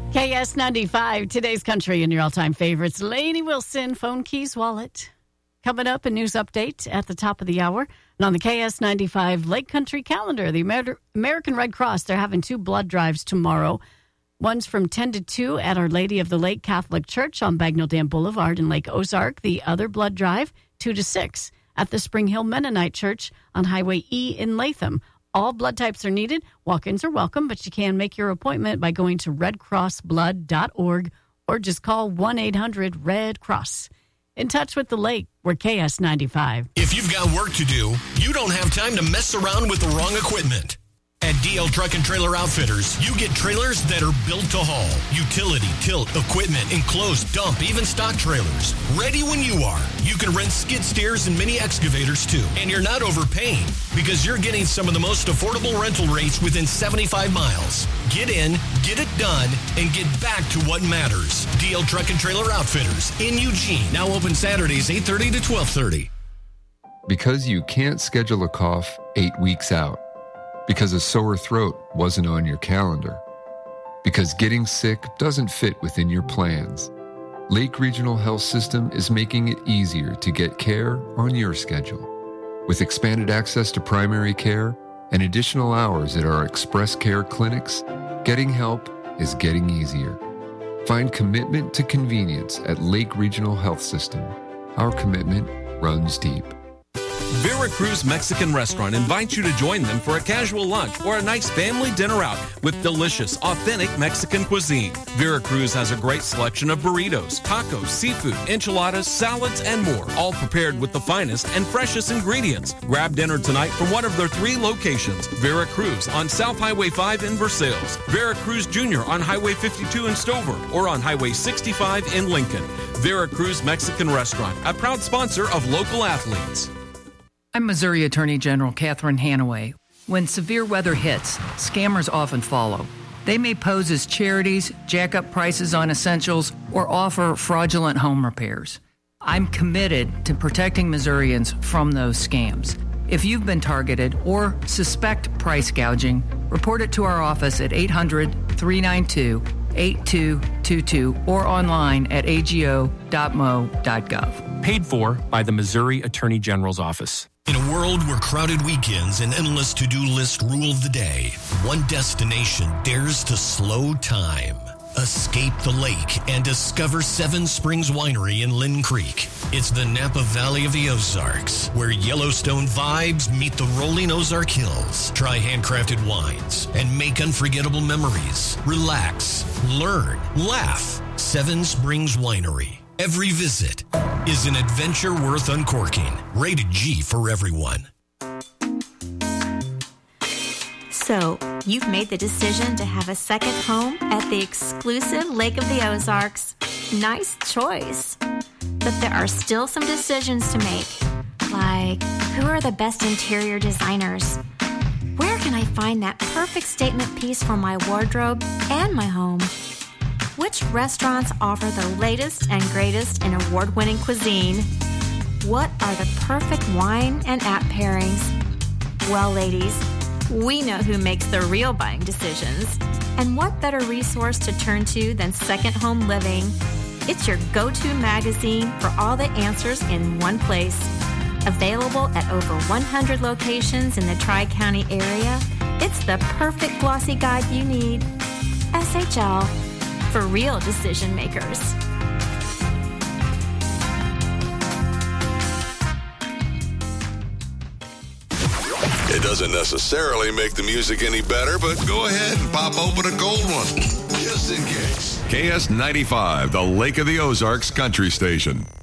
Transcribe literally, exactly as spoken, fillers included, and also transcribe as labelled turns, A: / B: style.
A: K S ninety-five, today's country and your all-time favorites. Lainey Wilson, Phone Keys Wallet. Coming up, a news update at the top of the hour. And on the K S ninety-five Lake Country calendar, the Amer- American Red Cross, they're having two blood drives tomorrow. One's from ten to two at Our Lady of the Lake Catholic Church on Bagnell Dam Boulevard in Lake Ozark. The other blood drive, two to six at the Spring Hill Mennonite Church on Highway E in Latham. All blood types are needed. Walk-ins are welcome, but you can make your appointment by going to red cross blood dot org or just call one eight hundred red cross. In touch with the lake, we're K S ninety-five.
B: If you've got work to do, you don't have time to mess around with the wrong equipment. At D L Truck and Trailer Outfitters, you get trailers that are built to haul. Utility, tilt, equipment, enclosed, dump, even stock trailers. Ready when you are. You can rent skid steers and mini excavators too. And you're not overpaying because you're getting some of the most affordable rental rates within seventy-five miles. Get in, get it done, and get back to what matters. D L Truck and Trailer Outfitters in Eugene. Now open Saturdays eight thirty to twelve thirty.
C: Because you can't schedule a cough eight weeks out. Because a sore throat wasn't on your calendar. Because getting sick doesn't fit within your plans. Lake Regional Health System is making it easier to get care on your schedule. With expanded access to primary care and additional hours at our Express Care clinics, getting help is getting easier. Find commitment to convenience at Lake Regional Health System. Our commitment runs deep.
D: Veracruz Mexican Restaurant invites you to join them for a casual lunch or a nice family dinner out with delicious, authentic Mexican cuisine. Veracruz has a great selection of burritos, tacos, seafood, enchiladas, salads, and more, all prepared with the finest and freshest ingredients. Grab dinner tonight from one of their three locations: Veracruz on South Highway five in Versailles, Veracruz Junior on Highway fifty-two in Stover, or on Highway sixty-five in Lincoln. Veracruz Mexican Restaurant, a proud sponsor of local athletes.
E: I'm Missouri Attorney General Catherine Hanaway. When severe weather hits, scammers often follow. They may pose as charities, jack up prices on essentials, or offer fraudulent home repairs. I'm committed to protecting Missourians from those scams. If you've been targeted or suspect price gouging, report it to our office at eight hundred, three nine two, eight two two two or online at a g o dot m o dot gov.
F: Paid for by the Missouri Attorney General's Office.
B: In a world where crowded weekends and endless to-do lists rule the day, one destination dares to slow time. Escape the lake and discover Seven Springs Winery in Lynn Creek. It's the Napa Valley of the Ozarks, where Yellowstone vibes meet the rolling Ozark Hills. Try handcrafted wines and make unforgettable memories. Relax, learn, laugh. Seven Springs Winery. Every visit is an adventure worth uncorking. Rated G for everyone.
G: So, you've made the decision to have a second home at the exclusive Lake of the Ozarks. Nice choice. But there are still some decisions to make. Like, who are the best interior designers? Where can I find that perfect statement piece for my wardrobe and my home? Which restaurants offer the latest and greatest in award-winning cuisine? What are the perfect wine and app pairings? Well, ladies, we know who makes the real buying decisions. And what better resource to turn to than Second Home Living? It's your go-to magazine for all the answers in one place. Available at over one hundred locations in the Tri-County area, it's the perfect glossy guide you need. S H L, for real decision makers.
H: It doesn't necessarily make the music any better, but go ahead and pop open a cold one, just in case. K S ninety-five, the Lake of the Ozarks Country Station.